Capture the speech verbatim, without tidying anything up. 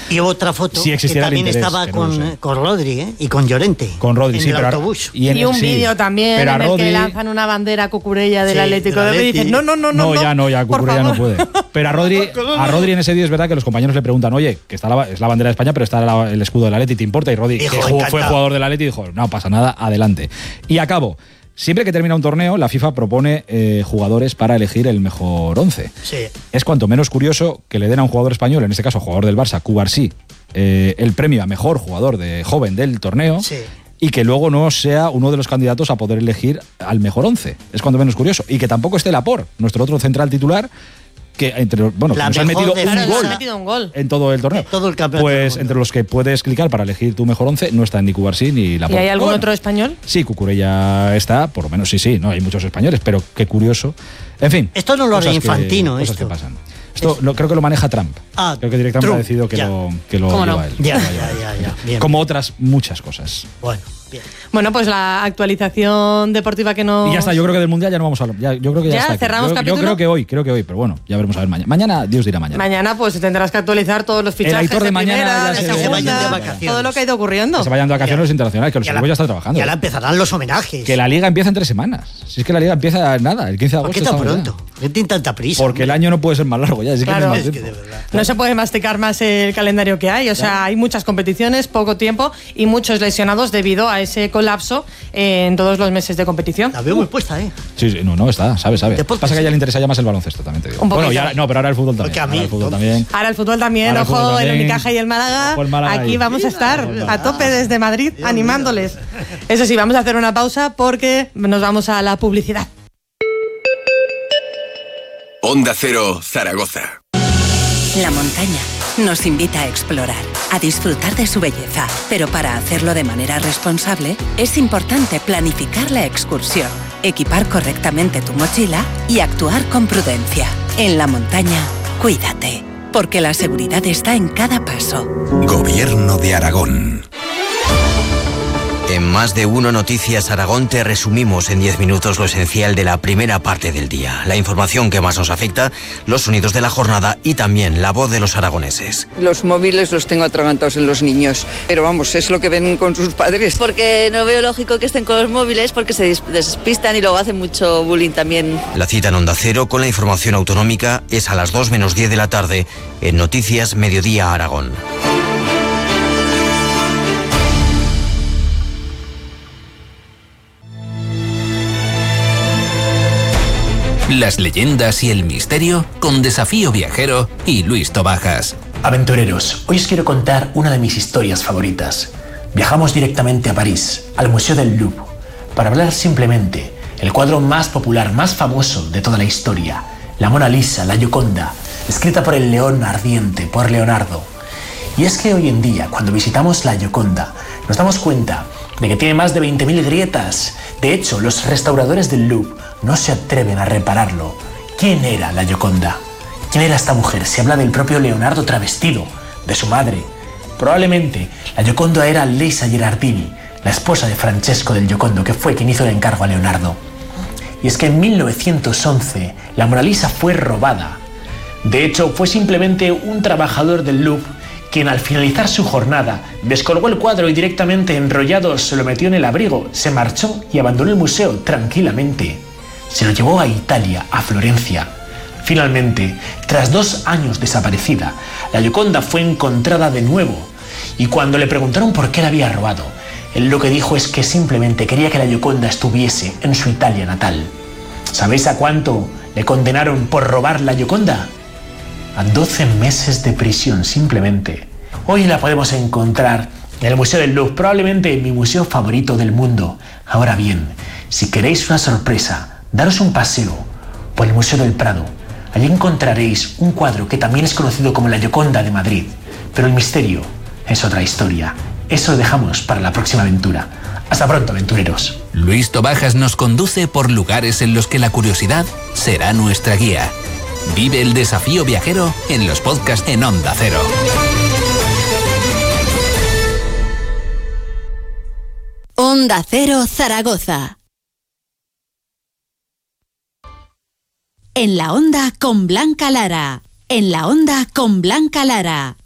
Y otra foto si que también interés, estaba que con, no con Rodri, ¿eh? Y con Llorente. Con Rodri, en sí, el pero autobús. Y, y un sí, vídeo también en el Rodri, que lanzan una bandera cucureya del sí, Atlético de Madrid y dicen, no, no, no, no. No, ya no, ya Cucurella no puede. Pero a Rodri, a Rodri en ese día es verdad que los compañeros le preguntan, oye, que está la, es la bandera de España, pero está la, el escudo del Atleti, ¿te importa? Y Rodri, Hijo, que jugó, fue jugador del Atleti, dijo, no pasa nada, adelante. Y acabo. Siempre que termina un torneo, la FIFA propone eh, jugadores para elegir el mejor once. Sí. Es cuanto menos curioso que le den a un jugador español, en este caso jugador del Barça, Cubarsí, eh, el premio a mejor jugador de joven del torneo. Sí. Y que luego no sea uno de los candidatos a poder elegir al mejor once. Es cuando menos curioso. Y que tampoco esté Laporte, nuestro otro central titular, que entre bueno que nos han metido un, claro, gol nos han metido un gol en todo el torneo. Todo el campeonato. Pues entre los que puedes clicar para elegir tu mejor once no está ni Cubarsí ni Laporte. ¿Y hay algún bueno, otro español? Sí, Cucurella está, por lo menos sí, sí, no hay muchos españoles, pero qué curioso. En fin. Esto no lo hará Infantino, que, esto. Cosas que pasan. Esto lo, creo que lo maneja Trump. Ah, creo que directamente Trump, ha decidido que ya. lo, que lo ¿Cómo lleva no? él. Ya, ya, ya, ya. Bien. Como otras muchas cosas. Bueno, bien. Bueno, pues la actualización deportiva que nos... Y ya está, yo creo que del Mundial ya no vamos a hablar. Ya, yo creo que ya, ¿Ya está aquí. cerramos yo, capítulo? Yo creo que hoy, creo que hoy, pero bueno, ya veremos a ver mañana. Mañana, Dios dirá mañana. Mañana pues tendrás que actualizar todos los fichajes Aitor de de mañana primera, ya de se- que se vayan de segunda, vacaciones. todo lo que ha ido ocurriendo. Que se vayan de vacaciones los internacionales, que los Y equipos ahora- ya están trabajando. Y ahora empezarán los homenajes. Que la liga empieza en tres semanas. Si es que la liga empieza nada, el quince de ¿Por agosto. qué tan estamos ya. pronto? ¿Por qué tienen tanta prisa? Porque el año no puede ser más largo ya. Es que Claro. no hay más Es que tiempo. de verdad. No se puede masticar más el calendario que hay, o sea, hay muchas competiciones, poco tiempo y muchos lesionados debido a ese colapso en todos los meses de competición. La veo muy puesta, ¿eh? Sí, sí, no, no, está, sabe, sabe. Deportes. Pasa que a ella le interesa ya más el baloncesto, también te digo. Un poquito. Bueno, ya, no, pero ahora el fútbol también. Porque a mí, ahora el fútbol entonces- también. Ahora el fútbol también, Ahora el ojo, fútbol el también. Unicaja y el Málaga. Ojo el Málaga Aquí ahí. vamos a estar Mira. a tope desde Madrid animándoles. Eso sí, vamos a hacer una pausa porque nos vamos a la publicidad. Onda Cero, Zaragoza. La montaña nos invita a explorar, a disfrutar de su belleza, pero para hacerlo de manera responsable es importante planificar la excursión, equipar correctamente tu mochila y actuar con prudencia. En la montaña, cuídate, porque la seguridad está en cada paso. Gobierno de Aragón. En Más de Uno Noticias Aragón te resumimos en diez minutos lo esencial de la primera parte del día. La información que más nos afecta, los sonidos de la jornada y también la voz de los aragoneses. Los móviles los tengo atragantados en los niños, pero vamos, es lo que ven con sus padres. Porque no veo lógico que estén con los móviles porque se dis- despistan y luego hacen mucho bullying también. La cita en Onda Cero con la información autonómica es a las dos menos diez de la tarde en Noticias Mediodía Aragón. Las leyendas y el misterio con Desafío Viajero y Luis Tobajas. Aventureros, hoy os quiero contar una de mis historias favoritas. Viajamos directamente a París, al Museo del Louvre, para hablar simplemente el cuadro más popular, más famoso de toda la historia, la Mona Lisa, la Gioconda, escrita por el león ardiente, por Leonardo. Y es que hoy en día, cuando visitamos la Gioconda, nos damos cuenta de que tiene más de veinte mil grietas. De hecho, los restauradores del Louvre no se atreven a repararlo. ¿Quién era la Gioconda? ¿Quién era esta mujer? Se habla del propio Leonardo travestido, de su madre. Probablemente la Gioconda era Lisa Gherardini, la esposa de Francesco del Giocondo, que fue quien hizo el encargo a Leonardo. Y es que en mil novecientos once la Mona Lisa fue robada. De hecho, fue simplemente un trabajador del Louvre quien al finalizar su jornada descolgó el cuadro y directamente enrollado se lo metió en el abrigo, se marchó y abandonó el museo tranquilamente. Se lo llevó a Italia, a Florencia. Finalmente, tras dos años desaparecida, la Gioconda fue encontrada de nuevo y cuando le preguntaron por qué la había robado, él lo que dijo es que simplemente quería que la Gioconda estuviese en su Italia natal. ¿Sabéis a cuánto le condenaron por robar la Gioconda? A doce meses de prisión simplemente. Hoy la podemos encontrar en el Museo del Louvre, probablemente mi museo favorito del mundo. Ahora bien, si queréis una sorpresa, daros un paseo por el Museo del Prado. Allí encontraréis un cuadro que también es conocido como la Gioconda de Madrid, pero el misterio es otra historia. Eso lo dejamos para la próxima aventura. Hasta pronto, aventureros. Luis Tobajas nos conduce por lugares en los que la curiosidad será nuestra guía. Vive el Desafío Viajero en los podcasts en Onda Cero. Onda Cero Zaragoza. En la onda con Blanca Lara. En la onda con Blanca Lara.